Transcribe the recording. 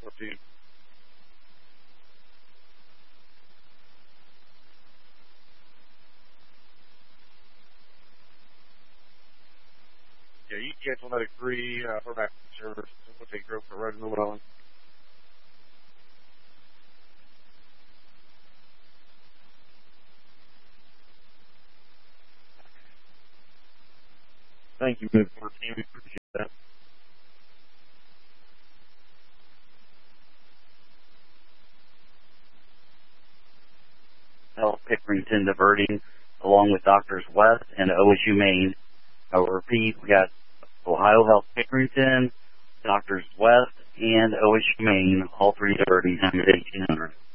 2. Yeah, you can cancel that agree for back to service. We'll take your for right in the well. Thank you, Move 14. We appreciate that. Health Pickerington diverting along with Doctors West and OSU Maine. I'll repeat, we got Ohio Health Pickerington, Doctors West, and OSU Maine, all three diverting 1800.